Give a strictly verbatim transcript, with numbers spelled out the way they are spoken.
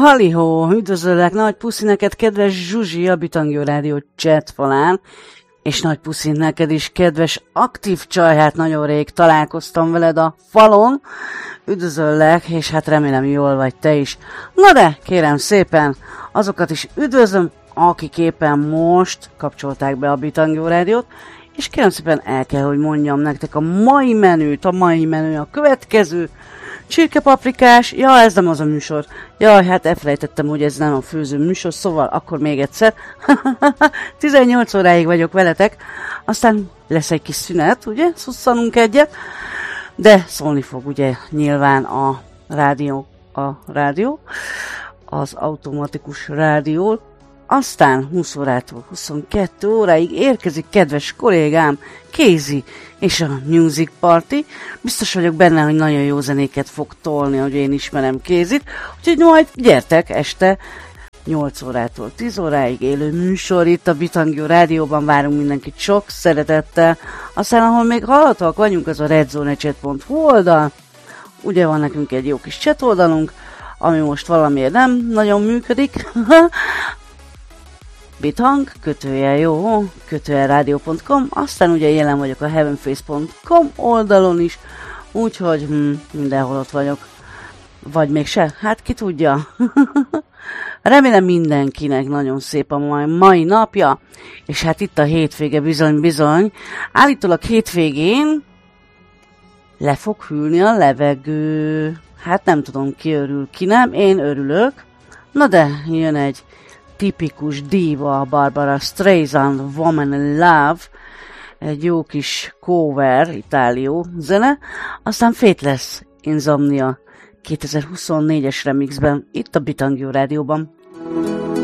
Halihó, üdvözöllek, nagy puszi neked, kedves Zsuzsi, a Bitangjó Rádió chat falán, és nagy puszi neked is, kedves aktív csaj, hát nagyon rég találkoztam veled a falon, üdvözöllek, és hát remélem jól vagy te is. Na de, kérem szépen, azokat is üdvözlöm, akik éppen most kapcsolták be a Bitangjó Rádiót, és kérem szépen el kell, hogy mondjam nektek a mai menüt, a mai menü a következő, csirkepaprikás, ja, ez nem az a műsor. Jaj, hát elfelejtettem, hogy ez nem a főző műsor, szóval akkor még egyszer. tizennyolc óráig vagyok veletek, aztán lesz egy kis szünet, ugye, szusszanunk egyet, de szólni fog ugye nyilván a rádió, a rádió, az automatikus rádió, aztán húsz órától huszonkettő óráig érkezik kedves kollégám Kézi és a Music Party. Biztos vagyok benne, hogy nagyon jó zenéket fog tolni, hogy én ismerem Kézit. Úgyhogy majd gyertek este nyolc órától tíz óráig élő műsor itt a Bitangjó Rádióban, várunk mindenkit sok szeretettel. Aztán ahol még hallhatóak vagyunk, az a redzonechat pont hu oldal. Ugye van nekünk egy jó kis chat oldalunk, ami most valamiért nem nagyon működik. Bitang, kötőjel jó, kötőjel rádió pont com, aztán ugye jelen vagyok a heavenface pont com oldalon is, úgyhogy hm, mindenhol ott vagyok. Vagy mégse? Hát ki tudja. Remélem mindenkinek nagyon szép a mai, mai napja, és hát itt a hétvége bizony-bizony. Állítólag hétvégén le fog hűlni a levegő. Hát nem tudom, ki örül, ki nem, én örülök. Na de, jön egy tipikus diva, Barbara Streisand, Woman in Love, egy jó kis cover, itálió zene, aztán Faithless Insomnia kétezer-huszonnégyes remixben, itt a Bitangjó Rádióban.